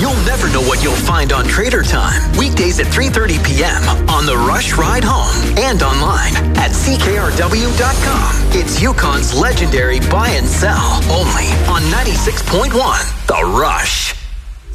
You'll never know what you'll find on Trader Time. Weekdays at 3:30 p.m. on the Rush Ride Home and online at ckrw.com. It's Yukon's legendary buy and sell only on 96.1 The Rush.